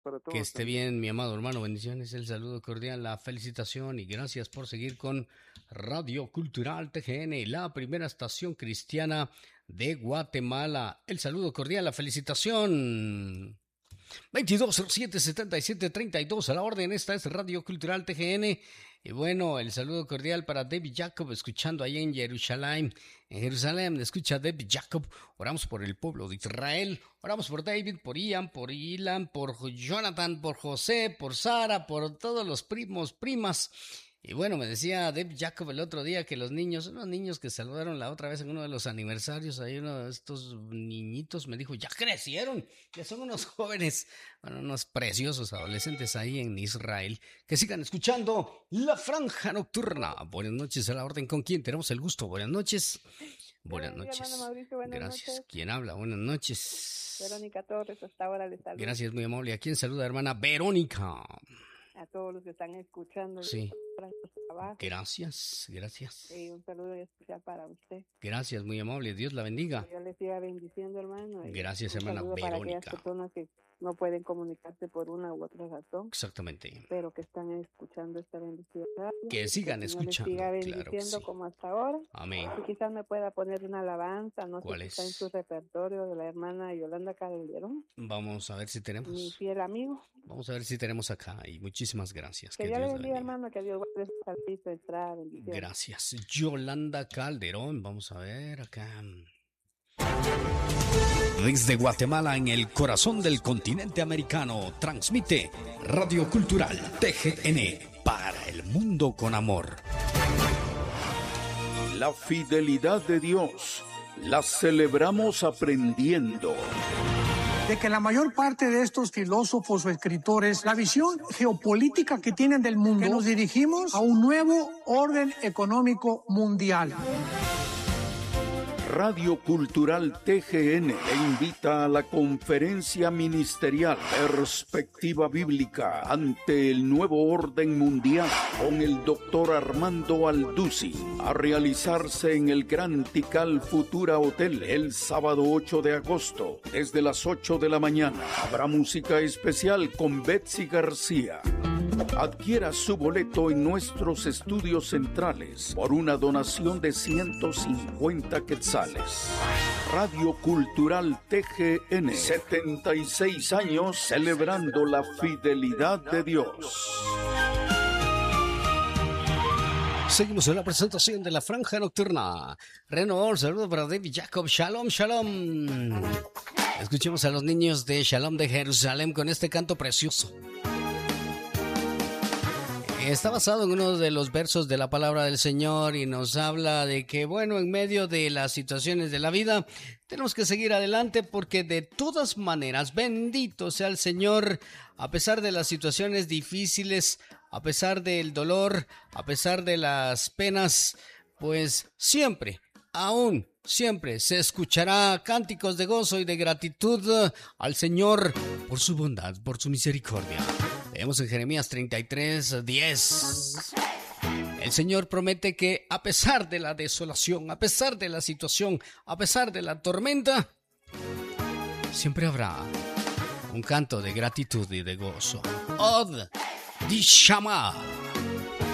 para todos. Que esté bien, mi amado hermano. Bendiciones, el saludo cordial, la felicitación y gracias por seguir con Radio Cultural TGN, la primera estación cristiana de Guatemala. El saludo cordial, la felicitación. 2207-7732 a la orden. Esta es Radio Cultural TGN. Y bueno, el saludo cordial para David Jacob, escuchando ahí en Jerusalén. En Jerusalén, escucha David Jacob. Oramos por el pueblo de Israel. Oramos por David, por Ian, por Ilan, por Jonathan, por José, por Sara, por todos los primos, primas. Y bueno, me decía David Jacob el otro día que unos niños que saludaron la otra vez en uno de los aniversarios, ahí uno de estos niñitos me dijo, ya crecieron, ya son unos jóvenes, bueno, unos preciosos adolescentes ahí en Israel. Que sigan escuchando La Franja Nocturna. Buenas noches, a la orden. ¿Con quién tenemos el gusto? Buenas noches. Buenas noches. Mauricio, buenas Gracias. Noches. ¿Quién habla? Buenas noches. Verónica Torres, hasta ahora les saludo. Gracias, muy amable. ¿A quién saluda, hermana Verónica? A todos los que están escuchando. Sí. Trabajo. Gracias. Un saludo especial para usted. Gracias, muy amable. Dios la bendiga. Yo les siga bendiciendo, hermano. Gracias, hermana Verónica. Para aquellas personas que no pueden comunicarse por una u otra razón. Exactamente. Pero que están escuchando esta bendición. Que sigan escuchando. Que siga bendiciendo, claro, sí, como hasta ahora. Amén. Y quizás me pueda poner una alabanza, no sé si está en su repertorio, de la hermana Yolanda Calderón. Vamos a ver si tenemos. Mi fiel amigo. Vamos a ver si tenemos acá. Y muchísimas gracias. Que Dios le bendiga, hermano, que Dios guarde su salud, entrada, bendiciones. Gracias. Yolanda Calderón. Vamos a ver acá. Desde Guatemala, en el corazón del continente americano, transmite Radio Cultural TGN para el mundo con amor. La fidelidad de Dios la celebramos aprendiendo. De que la mayor parte de estos filósofos o escritores, la visión geopolítica que tienen del mundo, que nos dirigimos a un nuevo orden económico mundial. Radio Cultural TGN le invita a la conferencia ministerial Perspectiva Bíblica ante el nuevo orden mundial con el doctor Armando Alduzzi, a realizarse en el Gran Tikal Futura Hotel el sábado 8 de agosto desde las 8 de la mañana. Habrá música especial con Betsy García. Adquiera su boleto en nuestros estudios centrales por una donación de 150 quetzales. Radio Cultural TGN, 76 años celebrando la fidelidad de Dios. Seguimos en la presentación de La Franja Nocturna. Renovador, saludo para David Jacob. Shalom, shalom. Escuchemos a los niños de Shalom de Jerusalén con este canto precioso. Está basado en uno de los versos de la palabra del Señor y nos habla de que, bueno, en medio de las situaciones de la vida, tenemos que seguir adelante porque de todas maneras, bendito sea el Señor, a pesar de las situaciones difíciles, a pesar del dolor, a pesar de las penas, pues siempre, aún siempre se escuchará cánticos de gozo y de gratitud al Señor por su bondad, por su misericordia. Leemos en Jeremías 33:10. El Señor promete que a pesar de la desolación, a pesar de la situación, a pesar de la tormenta, siempre habrá un canto de gratitud y de gozo. Od Dishama.